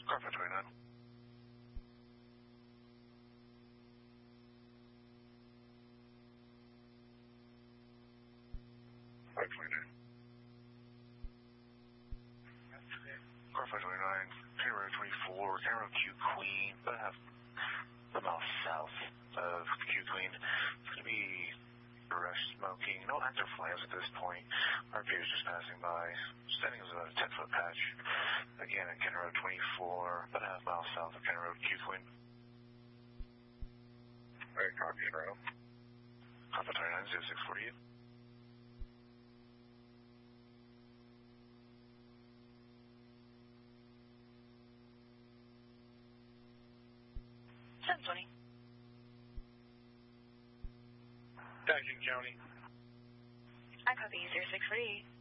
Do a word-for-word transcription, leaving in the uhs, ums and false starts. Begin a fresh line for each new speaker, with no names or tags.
Carpet twenty-nine. five twenty-nine. Carpet twenty-nine, County Road twenty-four, County Road Q Queen, about half a mile south of Q Queen. It's going to be rush smoking, no active flames at this point. R P is just passing by. Standing is about a ten foot patch. Again at County Road twenty-four, about a half mile south of County Road Q Queen. Alright, copy, Toronto. Alpha twenty-nine, zero six four eight.
seven twenty.
Dagen County.
I copy zero six four eight.